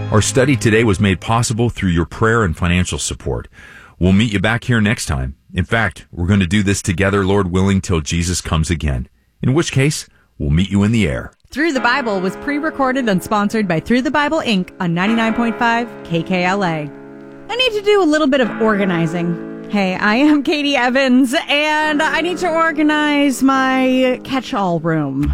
Our study today was made possible through your prayer and financial support. We'll meet you back here next time. In fact, we're going to do this together, Lord willing, till Jesus comes again. In which case, we'll meet you in the air. Through the Bible was pre-recorded and sponsored by Through the Bible Inc. on 99.5 KKLA. I need to do a little bit of organizing. Hey, I am Katie Evans, and I need to organize my catch-all room.